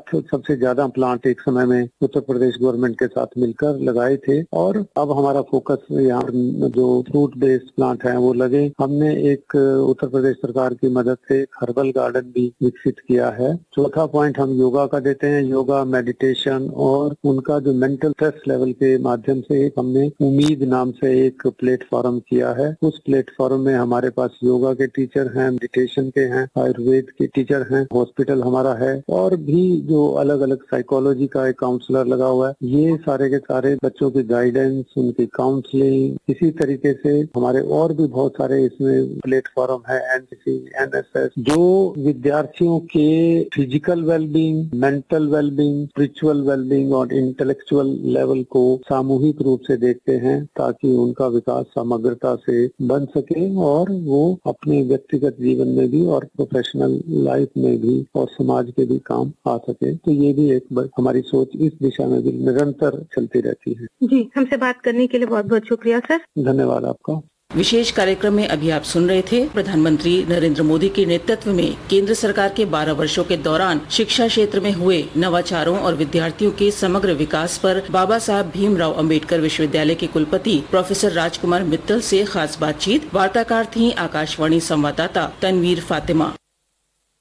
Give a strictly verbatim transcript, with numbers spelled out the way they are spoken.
साठ सबसे ज्यादा प्लांट एक समय में उत्तर प्रदेश गवर्नमेंट के साथ मिलकर लगाए थे और अब हमारा फोकस यहाँ जो फ्रूट बेस्ड प्लांट है वो लगे। हमने एक उत्तर प्रदेश सरकार की मदद से हर्बल गार्डन भी विकसित किया है। चौथा पॉइंट हम योगा का देते हैं। योगा, मेडिटेशन और उनका जो मेंटल स्ट्रेस लेवल के माध्यम से एक हमने उम्मीद नाम से एक प्लेटफॉर्म किया है। उस प्लेटफॉर्म में हमारे पास योगा के टीचर हैं, मेडिटेशन के हैं, आयुर्वेद के टीचर हैं, हॉस्पिटल हमारा है और भी जो अलग अलग साइकोलॉजी का एक काउंसलर लगा हुआ है। ये सारे के सारे बच्चों की गाइडेंस, उनकी काउंसलिंग, इसी तरीके से हमारे और भी बहुत सारे इसमें प्लेटफॉर्म है, एनसीसी, एनएसएस, जो विद्यार्थियों के physical wellbeing, mental wellbeing, spiritual wellbeing और इंटेलेक्चुअल लेवल को सामूहिक रूप से देखते हैं ताकि उनका विकास समग्रता से बन सके और वो अपने व्यक्तिगत जीवन में भी और प्रोफेशनल लाइफ में भी और समाज के भी काम आ सके। तो ये भी एक हमारी सोच इस दिशा में भी निरंतर चलती रहती है। जी, हमसे बात करने के लिए बहुत बहुत शुक्रिया सर। धन्यवाद आपका। विशेष कार्यक्रम में अभी आप सुन रहे थे प्रधानमंत्री नरेंद्र मोदी के नेतृत्व में केंद्र सरकार के बारह वर्षों के दौरान शिक्षा क्षेत्र में हुए नवाचारों और विद्यार्थियों के समग्र विकास पर बाबा साहब भीमराव अंबेडकर विश्वविद्यालय के कुलपति प्रोफेसर राजकुमार मित्तल से खास बातचीत। वार्ताकार थी आकाशवाणी संवाददाता तनवीर फातिमा।